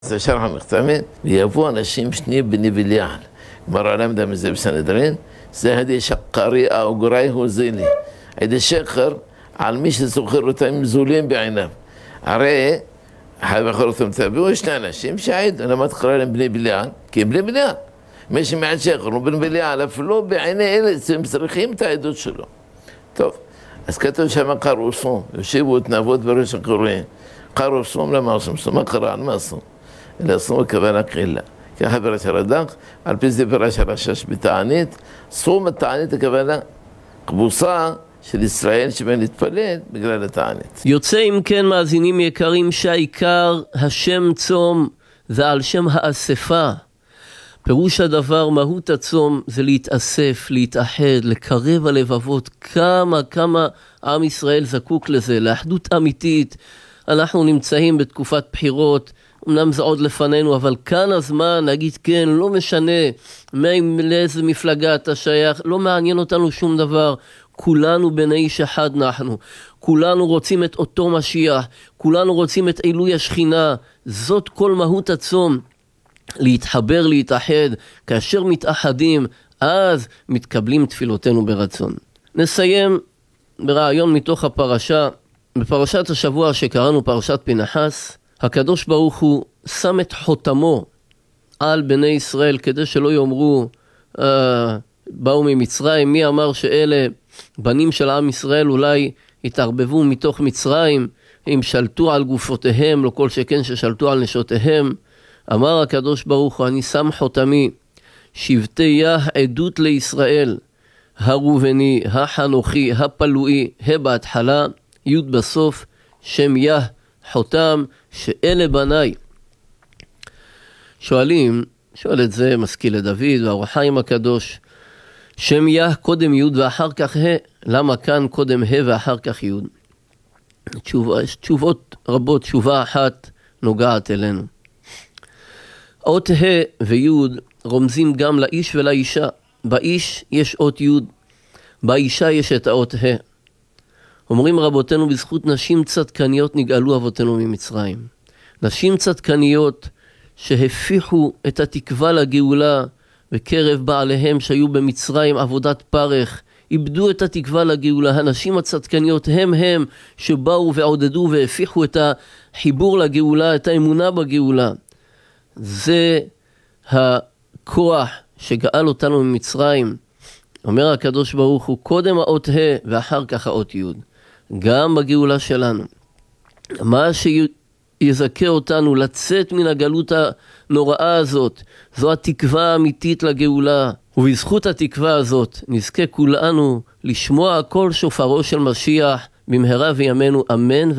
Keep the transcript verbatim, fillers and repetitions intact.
זה שרח המכתבים, ויבוא אנשים שני בני בליעל. כבר עליהם דם זה בסנהדרין, זה הידי שקרי או גוראי הוא זילי. הידי שקר על מי שזוכר אותם זולים בעיניו. הרי, חייב אחר אותם תביאו שני אנשים שהעיד, למה תקרא להם בני בליעל? כי הם בני בליעל. מי שמעד שקר הוא בן בליעל, אפילו בעיני אלה הם צריכים את העדות שלו. טוב, אז כתוב שם קראו סום, יושיבו את נבות בראש הקוראים. קראו סום למה עושים סום? מה קרא? על מה סום? אלא סום הכוונה קהילה. ככה בראש הרד"ק, על פי זה בראש הרשש בתענית, סום התענית הכוונה כבוסה של ישראל שבין להתפלל בגלל התענית. יוצא אם כן מאזינים יקרים שהעיקר השם צום זה על שם האספה. פירוש הדבר, מהות הצום זה להתאסף, להתאחד, לקרב הלבבות. כמה כמה עם ישראל זקוק לזה, לאחדות אמיתית. אנחנו נמצאים בתקופת בחירות, אמנם זה עוד לפנינו, אבל כאן הזמן להגיד כן, לא משנה לאיזה מפלגה אתה שייך, לא מעניין אותנו שום דבר. כולנו בני איש אחד אנחנו, כולנו רוצים את אותו משיח, כולנו רוצים את עילוי השכינה. זאת כל מהות הצום, להתחבר, להתאחד. כאשר מתאחדים, אז מתקבלים תפילותינו ברצון. נסיים ברעיון מתוך הפרשה. בפרשת השבוע שקראנו, פרשת פנחס, הקדוש ברוך הוא שם את חותמו על בני ישראל, כדי שלא יאמרו אה, באו ממצרים. מי אמר שאלה בנים של עם ישראל אולי התערבבו מתוך מצרים, אם שלטו על גופותיהם, לא כל שכן ששלטו על נשותיהם. אמר הקדוש ברוך הוא, אני שם חותמי, שבטי יח עדות לישראל, הרובני, החנוכי, הפלואי, ה בהתחלה, י' בסוף, שם יח חותם, שאלה בניי. שואלים, שואל את זה משכיל לדוד והאור החיים הקדוש, שם יח קודם י' ואחר כך ה, למה כאן קודם ה ואחר כך י'? תשובה, תשובות רבות, תשובה אחת נוגעת אלינו. אות ה וי' רומזים גם לאיש ולאישה. באיש יש אות י', באישה יש את האות ה. אומרים רבותינו, בזכות נשים צדקניות נגאלו אבותינו ממצרים. נשים צדקניות שהפיחו את התקווה לגאולה בקרב בעליהם שהיו במצרים עבודת פרך, איבדו את התקווה לגאולה. הנשים הצדקניות הם הם שבאו ועודדו והפיחו את החיבור לגאולה, את האמונה בגאולה. זה הכוח שגאל אותנו ממצרים. אומר הקדוש ברוך הוא, קודם האות ה ואחר כך האות י'. גם בגאולה שלנו, מה שיזכה אותנו לצאת מן הגלות הנוראה הזאת, זו התקווה האמיתית לגאולה. ובזכות התקווה הזאת נזכה כולנו לשמוע קול שופרו של משיח במהרה וימינו, אמן.